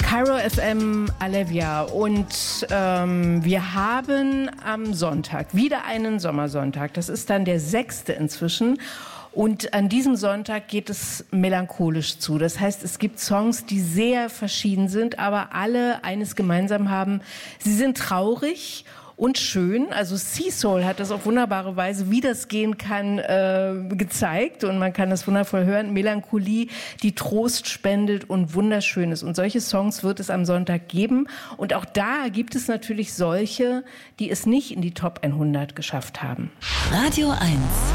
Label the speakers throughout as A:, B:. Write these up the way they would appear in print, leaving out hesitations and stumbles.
A: Cairo FM Alevia und wir haben am Sonntag wieder einen Sommersonntag. Das ist dann der 6. inzwischen. Und an diesem Sonntag geht es melancholisch zu. Das heißt, es gibt Songs, die sehr verschieden sind, aber alle eines gemeinsam haben. Sie sind traurig und schön. Also Sea Soul hat das auf wunderbare Weise, wie das gehen kann, gezeigt. Und man kann das wundervoll hören. Melancholie, die Trost spendet und wunderschön ist. Und solche Songs wird es am Sonntag geben. Und auch da gibt es natürlich solche, die es nicht in die Top 100 geschafft haben.
B: Radio 1.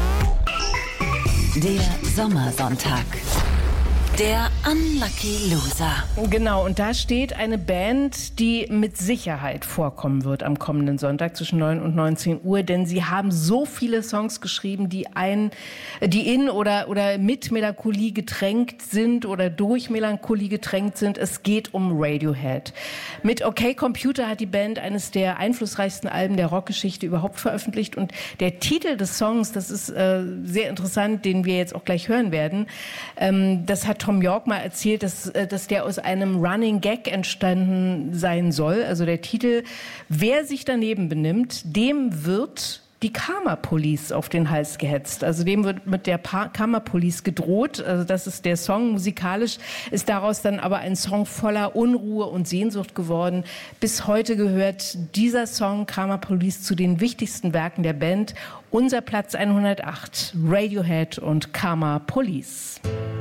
B: Der Sommersonntag. Der Unlucky Loser.
A: Genau, und da steht eine Band, die mit Sicherheit vorkommen wird am kommenden Sonntag zwischen 9 und 19 Uhr, denn sie haben so viele Songs geschrieben, die in oder mit Melancholie getränkt sind oder durch Melancholie getränkt sind. Es geht um Radiohead. Mit OK Computer hat die Band eines der einflussreichsten Alben der Rockgeschichte überhaupt veröffentlicht und der Titel des Songs, das ist sehr interessant, den wir jetzt auch gleich hören werden, das hat Tom York mal erzählt, dass der aus einem Running Gag entstanden sein soll. Also der Titel, wer sich daneben benimmt, dem wird die Karma Police auf den Hals gehetzt. Also dem wird mit der Karma Police gedroht. Also das ist der Song. Musikalisch ist daraus dann aber ein Song voller Unruhe und Sehnsucht geworden. Bis heute gehört dieser Song Karma Police zu den wichtigsten Werken der Band. Unser Platz 108, Radiohead und Karma Police.